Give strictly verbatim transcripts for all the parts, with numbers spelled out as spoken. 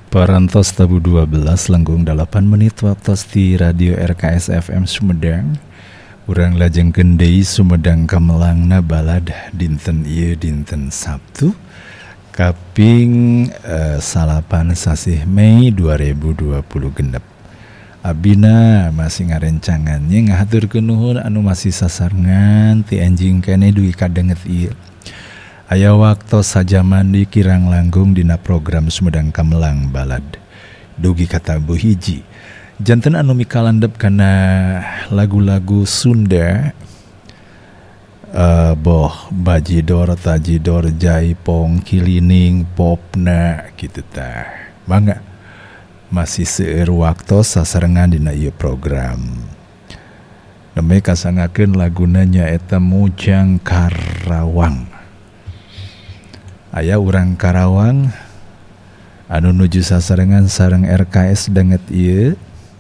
Parantos tabu dua belas langkung delapan menit waktos di Radio R K S F M Sumedang. Urang lajeng gendei Sumedang kamelangna balad dinten ieu dinten Sabtu kaping eh, salapan sasih Mei dua ribu dua puluh genep. Abina masih ngarencangannya ngahaturkeun nuhun anu masih sasarengan ti anjing kene dugi kadenget ieu. Aya waktu sajaman di kirang langgung dina program Sumedang Kamelang Balad dugi kata bu hiji janten anu mikalandep kana lagu-lagu Sunda uh, boh bajidor tajidor jaipong kilining popna gitu tah mangga masih seueur waktu sasarengan dina ieu program nembe kasangakeun laguna nyaeta Mujang Karawang. Aya urang Karawang anu nuju sasarengan sareng R K S denget ieu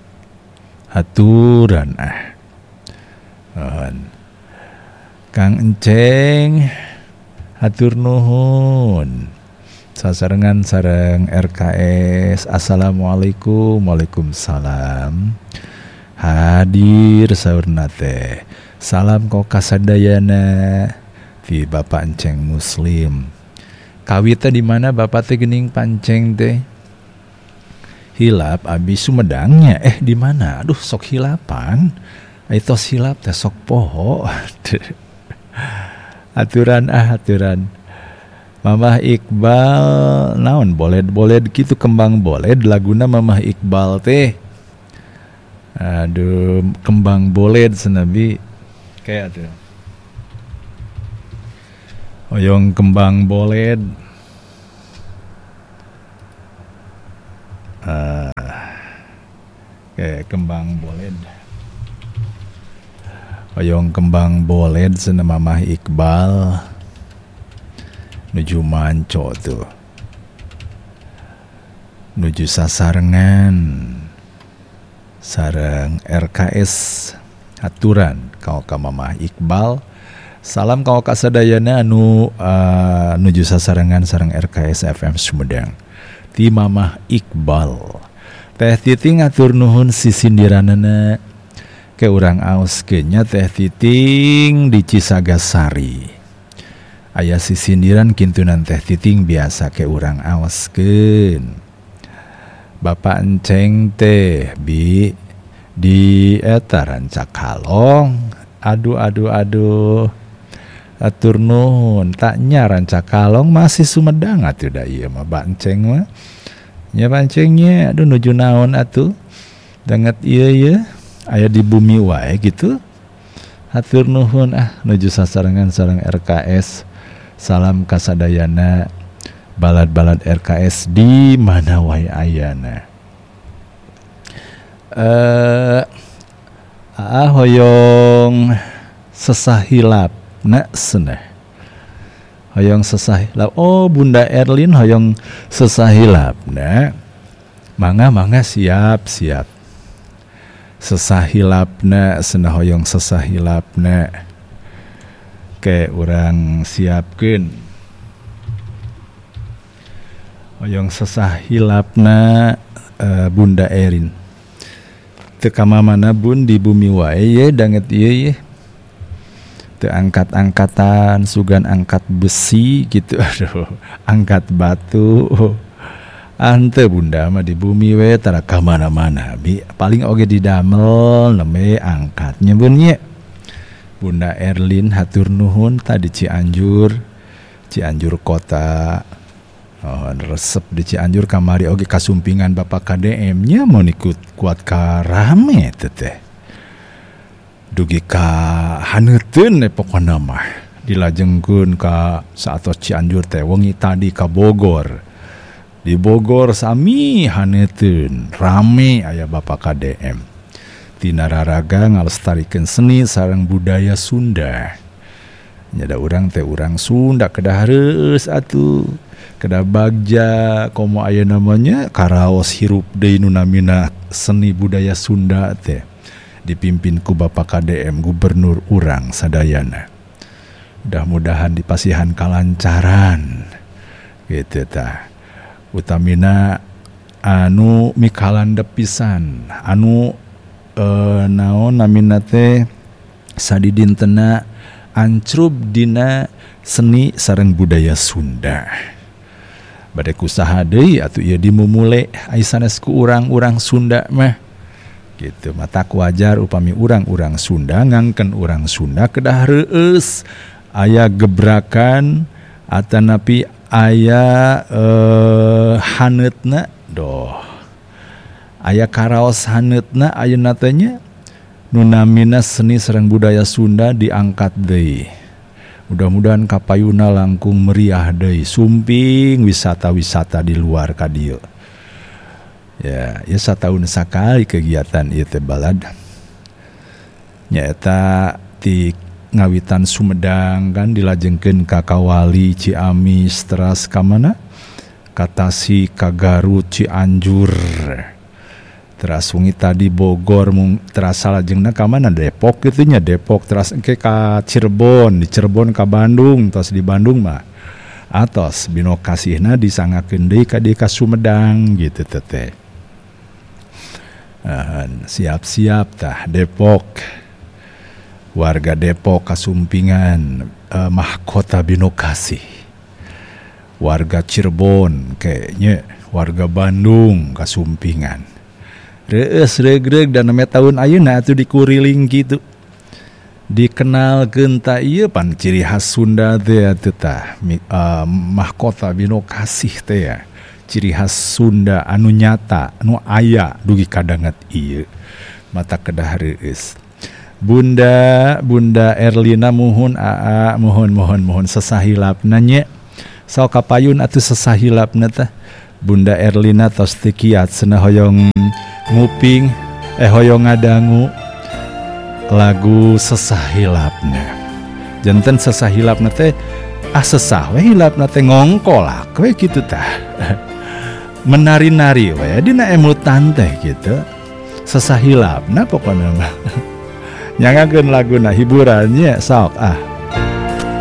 haturan ah mohon Kang Enceng hatur nuhun sasarengan sareng R K S. Assalamualaikum. Waalaikumsalam. Hadir saurna teh salam ko kasadayana ti Bapak Enceng Muslim. Kawita di mana bapak teh geuning panceng teh hilap abi Sumedangnya eh di mana aduh sok hilapan itu hilap teh sok poho aturan ah aturan Mamah Iqbal naon boled-boled gitu kembang boled laguna Mamah Iqbal teh aduh kembang boled senabi kayak atuh oyong kembang boled uh, kayak kembang boled oyong kembang boled sana Mamah Iqbal nuju manco tuh nuju sasarengan sareng R K S aturan kau ka Mamah Iqbal. Salam kau kasadayana anu uh, nuju sasarengan sareng R K S F M Sumedang ti Mamah Iqbal. Teh Titing atur nuhun sisindiranana ke urang aoskeun nya Teh Titing di Cisagasari. Aya sisindiran kintunan Teh Titing biasa ke urang aoskeun. Bapak Enceng teh bi di eta Rancakalong. Aduh aduh aduh. Atur nuhun taknya Rancakalong masih Sumedang atuh da ieu mah Banceng mah nya Bancengnya aduh nuju naon atuh denget ieu ye aya di bumi wae gitu. Atur nuhun ah nuju sasarengan sareng R K S. Salam kasadayana balad-balad R K S di mana wae ayana. Eh uh, ah hoyong sesahilap nak seneh hoyong sesahilap oh Bunda Erlin hoyong sesahilap nak mangga mangga siap siap sesahilapna seneh hoyong sesahilapna ke urang siapkeun hoyong sesahilapna uh, Bunda Erin teu ka mana bun di bumi wae ye danget ieu ye teu angkat-angkatan sugan angkat besi gitu aduh angkat batu ante Bunda mah di bumi we tara ka mana-mana bi paling oge didamel neme angkatnya beun nya Bunda Erlin hatur nuhun tadi Cianjur Cianjur kota oh, resep di Cianjur kamari oge kasumpingan Bapak K D M nya mau ikut kuat ka rame teh teh dugi ka haneuteun we pokona mah dilajengkeun ka saatos Cianjur teh wengi tadi ka Bogor. Di Bogor sami haneuteun rame aya Bapak K D M. Tina raraga ngalestarikeun seni sareng budaya Sunda. Nyada urang teh urang Sunda kedah reueus atuh. Kedah bagja komo aya namanya karaos hirup deui nu namina seni budaya Sunda teh. Dipimpin ku Bapak K D M Gubernur urang sadayana. Mudah-mudahan dipasihan kalancaran gitu tah. Utamina anu mikalan depisan anu eh, naon namina teh sadidintena ancrub dina seni sareng budaya Sunda. Bade kusaha deui atuh ieu dimumule ai sanes ku urang-urang Sunda mah gitu. Mata wajar upami urang-urang Sunda ngangken urang Sunda kedah reueus aya gebrakan atanapi aya eh, haneutna doh aya karaos haneutna ayeuna teh nya nu namina seni sareng budaya Sunda diangkat deui. Mudah-mudahan kapayuna langkung meriah deui sumping wisata-wisata di luar ka dieu. Ya, ya sataun sakali kegiatan ieu teh balad. Nyaeta ti ngawitan Sumedang kan dilajengkeun ka Kawali, Ciamis, teras ka mana? Ka Tasik, ka Garut, Cianjur. Teras wengi tadi Bogor mung terasa lajengna ka mana Depok kitu nya Depok teras engke ka Cirebon, di Cirebon ka Bandung, tos di Bandung mah atos bino kasihna disangakeun deui ka dieu ka Sumedang gitu teh. Uh, siap-siap tah Depok. Warga Depok kasumpingan uh, mahkota bino kasih. Warga Cirebon kayaknya warga Bandung kasumpingan. Reus regreg dan ame tahun ayeuna atuh dikuriling gitu. Dikenalkeun ta ieu pan ciri khas Sunda teh atuh tah uh, mahkota bino kasih teh ya. Ciri khas Sunda anu nyata anu aya dugi kadanget ieu. Mata kedah reus. Bunda Bunda Erlina muhun aa muhun muhun muhun sesahilapna nya. Sok kapayun atuh sesahilapna teh. Bunda Erlina tos teu kiat cenah hoyong nguping eh hoyong ngadangu lagu sesahilapna. Janten sesahilapna teh ah sesah we hilapna teh ngongkolak we kitu tah. Menari-nari we dina emutan teh gitu. Sesahilapna pokona mah. Nyangakeun laguna hiburannya sok ah.